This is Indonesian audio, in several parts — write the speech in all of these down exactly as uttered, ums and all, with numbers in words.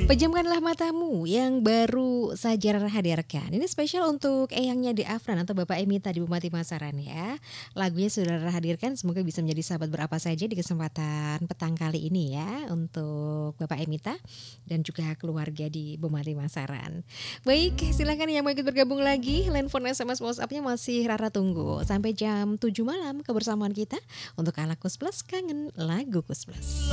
Pejamkanlah matamu yang baru saja Rara hadirkan. Ini spesial untuk eyangnya di Afran atau Bapak Emita di Bupati Masaran ya. Lagunya sudah Rara hadirkan, semoga bisa menjadi sahabat berapa saja di kesempatan petang kali ini ya. Untuk Bapak Emita dan juga keluarga di Bupati Masaran. Baik, silakan yang mau ikut bergabung lagi. Handphone S M S WhatsApp-nya masih Rara tunggu. Sampai jam tujuh malam kebersamaan kita untuk ala Kus Plus kangen lagu Kus Plus.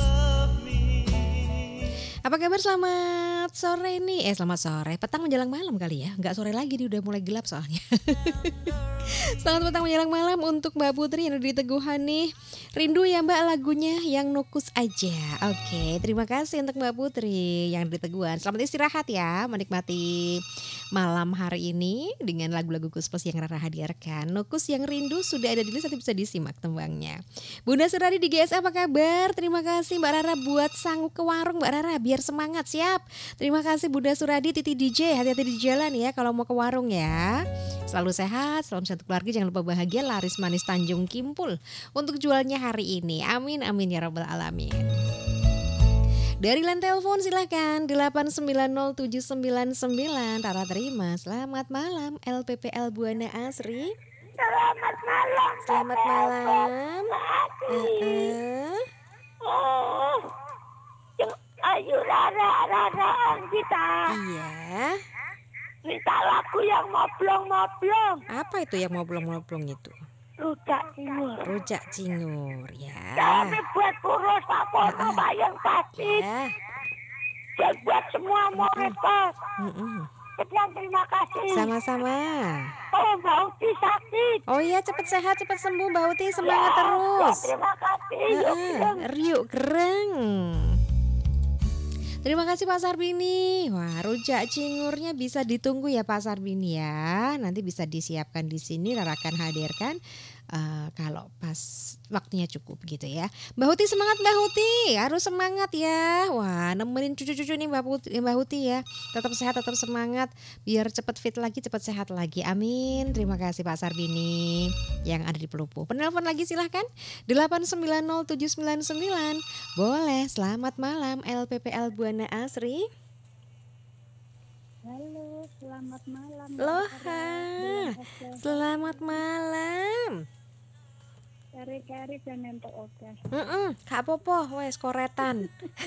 Apa kabar, selamat sore nih. Eh selamat sore, petang menjelang malam kali ya. Nggak sore lagi, dia udah mulai gelap soalnya. Selamat petang menjelang malam untuk Mbak Putri yang ada di Teguhan nih. Rindu ya Mbak lagunya yang nukus aja. Oke, terima kasih untuk Mbak Putri yang ada di Teguhan. Selamat istirahat ya, menikmati malam hari ini dengan lagu-lagu Kus Plus yang Rara hadirkan. Nukus yang rindu sudah ada di list, nanti bisa disimak tembangnya. Bunda Suradi di G S apa kabar? Terima kasih Mbak Rara buat sanggup ke warung Mbak Rara biar semangat, siap. Terima kasih Bunda Suradi, Titi D J, hati-hati di jalan ya kalau mau ke warung ya. Selalu sehat, salam satu keluarga, jangan lupa bahagia, laris manis Tanjung Kimpul untuk jualnya hari ini. Amin amin ya rabbal alamin. Dari line telepon silahkan delapan sembilan nol tujuh sembilan sembilan. Rara terima. Selamat malam L P P L Buana Asri. Selamat malam. Selamat malam. Uh-uh. Oh, ayo Rara, Rara kita. Iya. Minta lagu yang moblong-moblong. Apa itu yang moblong-moblong itu? Rujak cingur. Rujak cingur ya. Kami buat kurus Pak Pono, Pak yang Kasih. Ya. Dan buat semua murid Pak. Mm-mm. Sekian terima kasih. Sama-sama. Oh, Mbak Uti sakit. Oh iya, cepat sehat, cepat sembuh Mbak Uti, semangat Ya, terus. ya, terima kasih. Yuk, Uh-uh. yuk. Riuk gereng. Terima kasih Pak Sarbini. Wah, rujak cingurnya bisa ditunggu ya Pak Sarbini ya. Nanti bisa disiapkan di sini, Rara akan hadirkan uh, kalau pas waktunya cukup gitu ya. Mbak Huti semangat Mbak Huti, harus semangat ya. Wah, nemenin cucu-cucu nih Mbak Huti, Mbak Huti ya. Tetap sehat, tetap semangat, biar cepat fit lagi, cepat sehat lagi. Amin. Terima kasih Pak Sarbini yang ada di Pelupu. Penelpon lagi silahkan delapan sembilan nol tujuh sembilan sembilan. Boleh. Selamat malam L P P L Buana Asri. Halo, selamat malam. Loha. Selamat malam. Kari-kari dan entuk oke. Heeh, gak apa-apa wes koretan.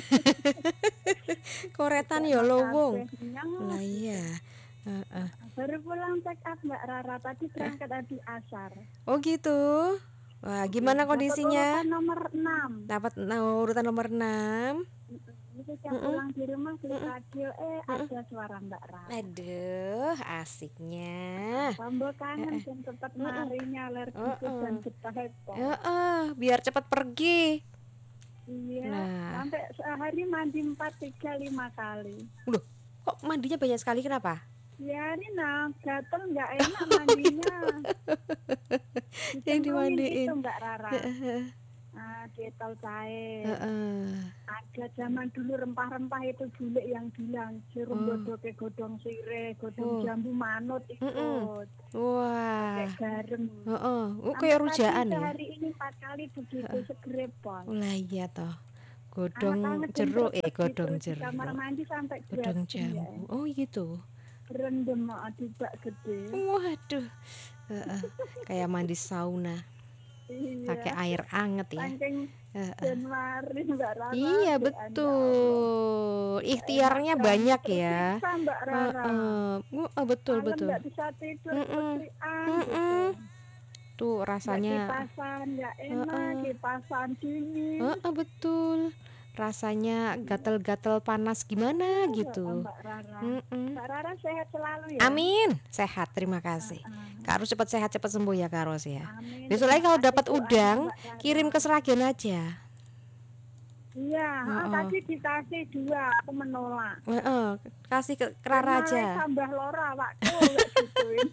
Koretan ya lowong. Lah iya. Heeh. Baru pulang check up Mbak Rara, tadi berangkat adi asar. Oh gitu. Wah, gimana kondisinya? Urutan nomor enam. Dapat no, urutan nomor enam. Itu saya pulang di rumah di radio eh ada suara Mbak Rara. Aduh, asiknya. Tambah kangen dan tetap marinya alergi dan getah itu. Heeh, biar cepat pergi. Iya, Nah. sampai sehari mandi empat, tiga, lima kali. Loh, kok mandinya banyak sekali, kenapa? Ya ini nah, gatel nggak enak mandinya. Yang Dicemplungin dimandiin. itu Mbak Rara. Nah, detol cair. Heeh. Ada zaman dulu rempah-rempah itu bulik yang bilang sirum Oh. bodoke godong sirih, Oh. godong jambu manut ikut. Mm-mm. Wah. Kayak garam. Heeh. Oh, Sampai kayak tadi rujaan ya. sehari ini empat kali begitu segrepol. Lah iya toh. Godong Anak-anak jeruk jemput eh godong begitu di kamar jeruk. mandi sampai Godong jatuh, ya. jambu. Oh gitu. Rendem adibak gede. Waduh. Heeh. Kayak mandi sauna. Iya. Pakai air anget ya. Saking Heeh. Januari Mbak Rara. Iya Di betul. Ikhtiarnya Enak, banyak terus ya. tersiksa, Mbak Rara. Heeh. Uh, betul Malam betul. nggak bisa tidur, Mm-mm. ketrian Mm-mm. gitu. Tuh Nggak rasanya. kipasan, nggak enak, Heeh. kipasan dingin. Heeh, betul. Rasanya gatel-gatel panas gimana Iya, gitu. Mbak Rara. Mm-mm. Mbak Rara sehat selalu ya. Amin. Sehat, terima kasih. Heeh. Kak Ros cepat sehat, cepat sembuh ya Kak Ros ya. Amin. Besok lagi kalau Terima dapat kasih doanya, udang, Mbak Rara. kirim ke Seragen aja. Iya, heeh, Heeh. tadi dikasih dua, aku menolak. Heeh, kasih ke Rara Malah aja. tambah lora awakku lek gituin.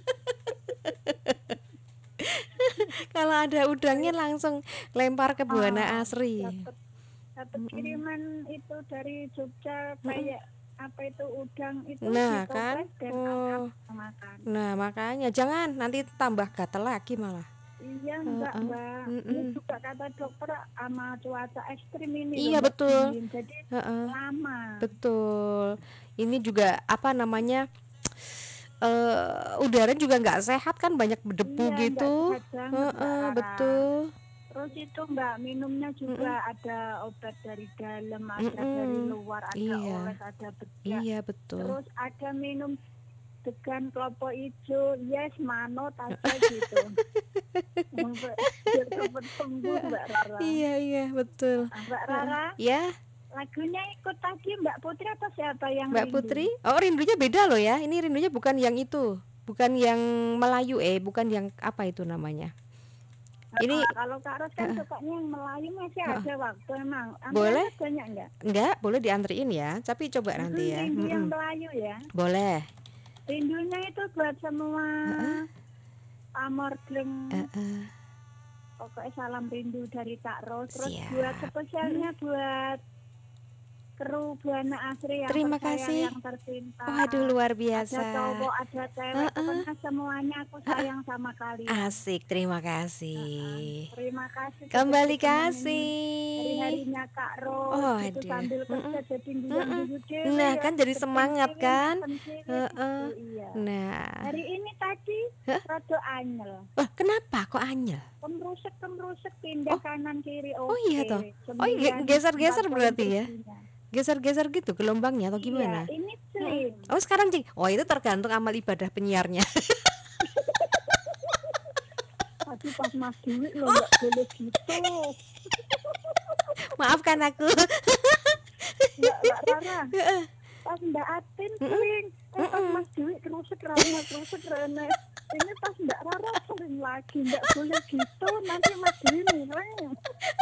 Kalau ada udangnya langsung lempar ke Buana Ah, Asri. Dapat dapat kiriman itu dari Jogja kayak apa itu udang itu Nah, ditoples kan? dan Oh. angkat makan. Nah makanya jangan nanti tambah gatel lagi malah. Iya enggak Heeh, Mbak, ini mhm. juga kata dokter sama cuaca ekstrim ini loh Iya Mbak, betul, dingin, jadi heeh, lama. betul. Ini juga apa namanya, eee, udara juga nggak sehat kan, banyak berdebu Iya, nggak gitu. sehat banget Mbak Heeh, Rara. betul. Terus itu Mbak, minumnya Mhm, juga ada obat dari dalam, ada dari mhm. luar, ada Iya, oles, ada bedak. iya betul. Terus ada minum degan kelapa hijau, yes manut aja gitu. Sampai biar cepet sembuh Mbak Rara. Iya iya betul. Ah, Mbak Heeh. Rara, Ya, lagunya ikut tadi Mbak Putri atau siapa yang Mbak rindu? Putri? Oh, rindunya beda loh ya. Ini rindunya bukan yang itu. Bukan yang Melayu eh, bukan yang apa itu namanya. Ini Heeh, kalau Kak Ros kan heeh, sukanya yang Melayu masih heeh. ada waktu emang. Boleh? Antriannya banyak nggak? Enggak, boleh diantriin ya. Tapi coba Mm-mm, nanti ya. rindu yang Mm-mm. Melayu ya. Boleh. Rindunya itu buat semua Heeh, pamor Gleng. heeh. Pokoknya salam rindu dari Kak Ros. Terus buat Siap. Mm-mm. spesialnya buat kru Buana Asri yang Terima tersayang, kasih. yang tercinta. Waduh, luar Ada biasa. cowok, ada cewek, Heeh, pokoknya semuanya aku heeh. sayang sama kalian. Asik, terima Heeh. kasih. Terima kasih sudah Kembali ditemenin kasih. hari-harinya Kak Ros Oh, gitu aduh. sambil Mm-mm, kerja jadi mm-mm. guyon-guyu dewe Nah, ya, kan jadi gething semangat dewe, kan? neten dewe Heeh. gitu, iya. Nah, Hari ini tadi Hah? rada anyel, Wah, kenapa kok anyel? kemrusek-kemrusek pindah Oh, kanan kiri oh iya oke, toh. Oh, ge- sembilan empat geser-geser poin berarti ya. terusnya. Geser-geser gitu gelombangnya atau Iya, gimana? ini Mm-mm. slim. Oh, sekarang cing. Oh, itu tergantung amal ibadah penyiarnya. Tadi pas Mas Dewi lo nggak boleh gitu. Maafkan aku. Mbak Mbak Rara, Heeh. pas Mbak Atin Mm-mm, sering, eh pas mm-mm. Mas Dewi kerusuk rana kerusuk rana. Ini pas Mbak Rara sering lagi, nggak boleh gitu, nanti Mas Dewi nilai.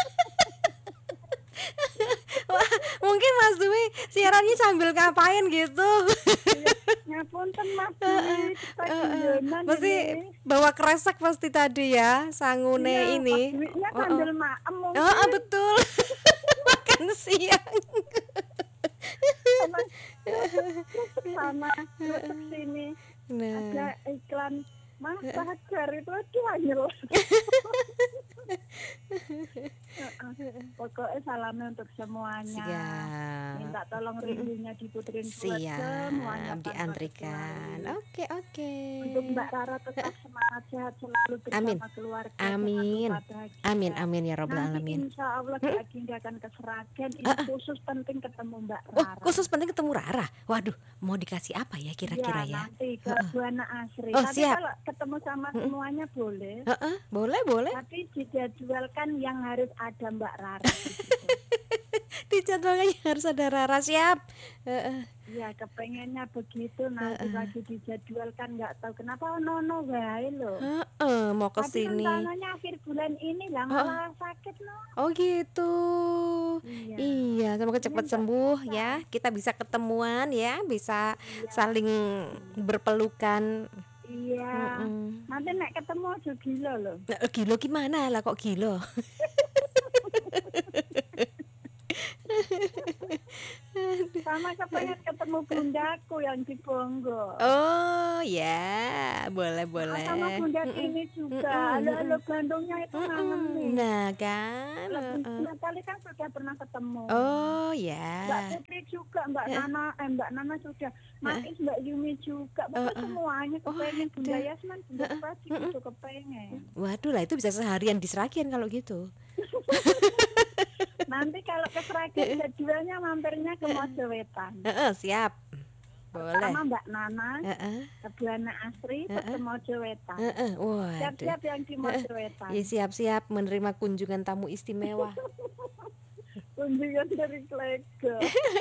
Wah, mungkin Mas Dwi siarannya sambil ngapain gitu. Iya, ngapunten Mas Dewi, kita Heeh. guyonan Pasti ini. bawa kresek pasti tadi ya, sangune Iya, Mas ini. Dewi-nya Heeh. sambil maem Heeh, mungkin. betul. Makan siang. Sama kerusuk sana, kerusuk sini. Ada Nah, iklan Mas Bahajar itu aduh anyel. Heeh. Pokoknya salamnya untuk semuanya. Minta siap. tolong Mm-mm. rindunya diputerin buat semuanya Siap, tanpa diantrikan. kecuali. Oke, oke. Untuk Mbak Rara tetap semangat sehat selalu Amin. bersama keluarga, jangan Amin. lupa bahagia. Amin, amin ya Rabbal Nanti Alamin. insya Allah Mm-mm. diagendakan ke Seragen. Ini Heeh. khusus penting ketemu Mbak Oh, Rara. khusus penting ketemu Rara. Waduh, mau dikasih apa ya Iya, kira-kira ya? nanti ke Heeh. Buana Asri. Oh, Tapi siap. kalau ketemu sama Mm-mm. semuanya boleh. Heeh, boleh, boleh. Tapi dijadwalkan yang harus ada Mbak Rara di situ. Dijadwalkannya harus ada Rara, siap. Heeh. Iya, kepengennya begitu nanti Heeh. lagi dijadwalkan nggak tahu kenapa ono wae loh. Heeh, mau ke Tapi sini. rencananya akhir bulan ini lah Heeh. malah sakit no. Oh gitu. Iya. Iya, semoga Ini cepat nggak sembuh bisa. ya. Kita bisa ketemuan ya, bisa Iya. saling berpelukan. Iya. Mm-mm. Nanti nek ketemu aja gila loh. Nah, gilo gimana lah kok gilo? Sama kepengen ketemu bundaku yang di Bonggo. Oh ya, boleh Nah, boleh. sama bunda Mm-mm. ini juga. Mm-mm, Halo-halo mm-mm. Bandungnya itu Mm-mm. kangen nih. Nah kan. Lebih Heeh. dua kali kan sudah pernah ketemu. Oh Mbak ya. Putri juga, Mbak Heeh. Nana, eh Mbak Nana sudah, Mas Heeh. Is, Mbak Yumi juga, pokoknya Heeh. semuanya Oh kepengen, Bunda ada. Yasman, Bunda Heeh. Prati Mm-mm. itu kepengen. Waduh lah itu bisa seharian di Seragen kalau gitu. Nanti kalau ke Seragen jadwalnya mampirnya ke Mojowetan. Heeh, siap. Boleh. Sama Mbak Nana, Heeh. ke Buana Asri, terus ke Heeh. Mojowetan. Heeh. Waduh. Siap-siap yang di Mojowetan. Ya siap-siap menerima kunjungan tamu istimewa. Kunjungan dari Klego.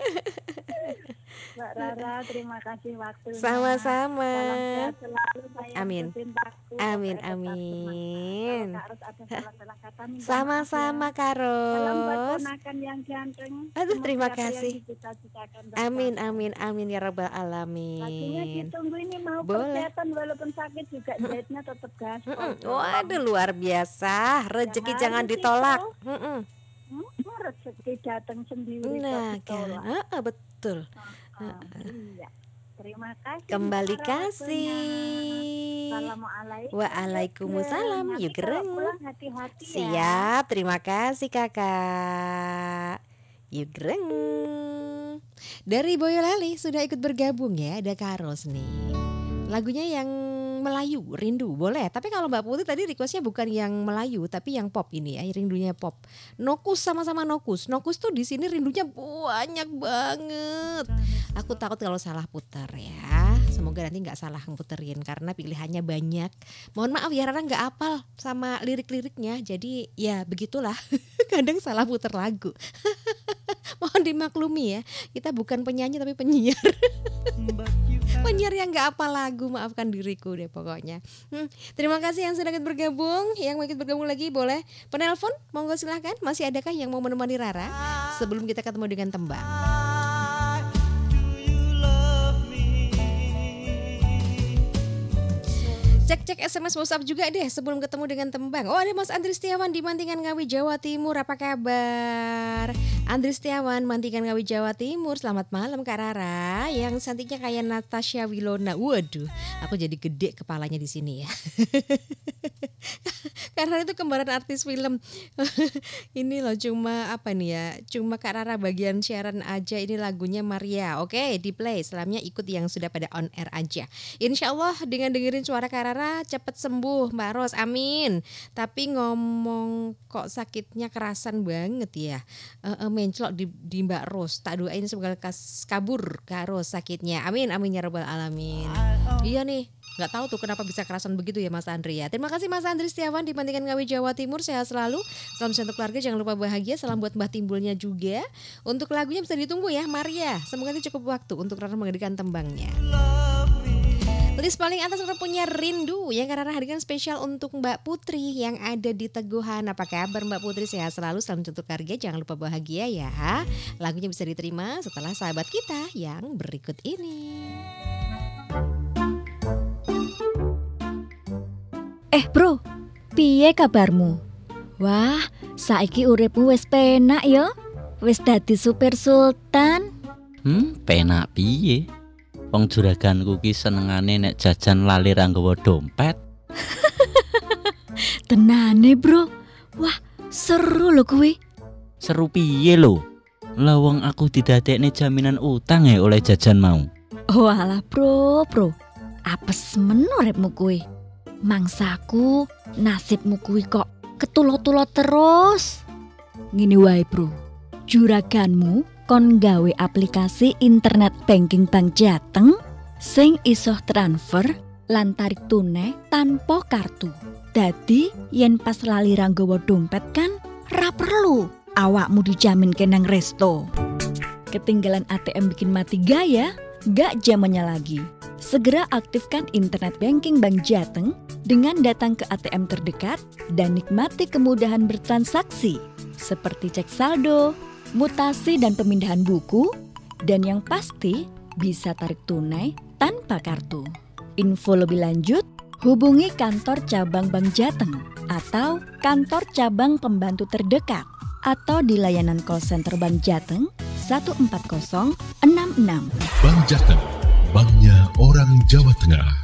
Mbak Rara, terima kasih waktunya. Sama-sama. Salam sehat selalu, sayang Amin. cintaku. Amin, Pokoknya tetap amin. semangat. Kalau Kak Ros ada salah-salah kata, minta Sama-sama maaf ya. Kak Salam buat Ros. ponakan yang ganteng. Aduh, Semoga terima apa yang kasih. dicita-citakan Amin, tercapai. amin, amin ya Rabbal Lagunya Alamin. ditunggu ini mau Boleh. persetan walaupun sakit juga jahitnya tetap gaspol. Mm-mm. Waduh luar biasa. Rezeki Ya jangan harus ditolak. itu. Mm-mm. Hmm, rezeki datang sendiri kok Nah ditolak. kan, Heeh, betul. Ah, iya. Terima kasih Kembali Mbak Rara waktunya. kasih. Assalamualaikum. Waalaikumsalam. Nanti Yuk kalau gereng. pulang hati-hati ya. Siap, terima kasih kakak. Yuk gereng. Dari Boyolali sudah ikut bergabung ya, ada Karos nih. Lagunya yang Melayu, Rindu, boleh. Tapi kalau Mbak Putri tadi requestnya bukan yang Melayu, tapi yang pop ini ya, rindunya pop. Nokus sama-sama Nokus. Nokus tuh di sini rindunya banyak banget. Aku takut kalau salah putar ya. Semoga nanti nggak salah puterin karena pilihannya banyak. Mohon maaf ya, Rara nggak hafal sama lirik-liriknya. Jadi ya begitulah. Kadang salah putar lagu. Mohon dimaklumi ya. Kita bukan penyanyi tapi penyiar. Penyiar yang nggak hafal lagu, maafkan diriku deh pokoknya. Hmm, terima kasih yang sudah ikut bergabung. Yang mau ikut bergabung lagi boleh penelpon, monggo silahkan. Masih adakah yang mau menemani Rara sebelum kita ketemu dengan tembang? Cek-cek S M S WhatsApp juga deh sebelum ketemu dengan tembang. Oh, ada Mas Andri Setiawan di Mantingan Ngawi Jawa Timur. Apa kabar? Andri Setiawan, Mantingan Ngawi Jawa Timur. Selamat malam Kak Rara. Yang cantiknya kayak Natasha Wilona. Waduh, aku jadi gede kepalanya di sini ya. Karena itu kembaran artis film. Ini loh cuma apa nih ya? Cuma Kak Rara bagian siaran aja. Ini lagunya Maria. Oke, di play. Selamanya ikut yang sudah pada on air aja. Insya Allah dengan dengerin suara Kak Rara cepet sembuh Mbak Ros, amin. Tapi ngomong kok sakitnya kerasan banget ya. E, e, menclok di, di Mbak Ros. Tak doain semoga kas, kabur Kak Ros sakitnya. Amin amin ya rabbal alamin. Iya nih, nggak tahu tuh kenapa bisa kerasan begitu ya Mas Andri ya. Terima kasih Mas Andri Setiawan di Mantingan Ngawi Jawa Timur. Sehat selalu. Salam sehat untuk keluarga, jangan lupa bahagia. Salam buat Mbah Timbulnya juga. Untuk lagunya bisa ditunggu ya Maria. Semoga nanti cukup waktu untuk Rara menghadirkan tembangnya. List paling atas Rara punya Rindu yang Rara hadirkan spesial untuk Mbak Putri yang ada di Teguhan. Apa kabar Mbak Putri? Sehat selalu, salam untuk keluarga, jangan lupa bahagia ya. Lagunya bisa diterima setelah sahabat kita yang berikut ini. Eh bro, piye kabarmu? Wah, saiki uripmu wis penak ya. Wis dadi supir sultan. Hmm, penak piye? Wong juraganku ki senengane nek jajan lali ra nggawa dompet. Tenane bro, wah seru lho kuwi. Seru piye lho? Lah wong aku didadekne jaminan utang ya oleh jajan mau. Walah bro, bro, apes men uripmu kuwi. Mangsaku nasibmu kuwi kok ketulo-tulo terus. Ngene wae bro, juraganmu kon gawe aplikasi internet banking Bank Jateng sing iso transfer lan tarik tunai tanpa kartu. Dadi yen pas lali ra nggawa dompet kan ra perlu awakmu dijamin kenang resto. Ketinggalan A T M bikin mati gaya, gak zamannya lagi. Segera aktifkan internet banking Bank Jateng dengan datang ke A T M terdekat dan nikmati kemudahan bertransaksi seperti cek saldo, mutasi dan pemindahan buku, dan yang pasti bisa tarik tunai tanpa kartu. Info lebih lanjut, hubungi kantor cabang Bank Jateng atau kantor cabang pembantu terdekat atau di layanan call center Bank Jateng satu empat nol enam enam. Bank Jateng, banknya orang Jawa Tengah.